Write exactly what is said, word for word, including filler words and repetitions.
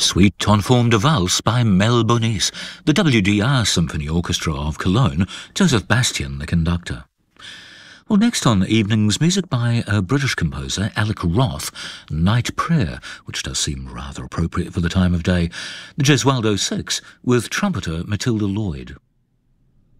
Suite en forme de valse by Mel Bonis, the W D R Symphony Orchestra of Cologne, Joseph Bastian the conductor. Well, next on Evenings, music by a British composer, Alec Roth, Night Prayer, which does seem rather appropriate for the time of day, the Gesualdo Six, with trumpeter Matilda Lloyd.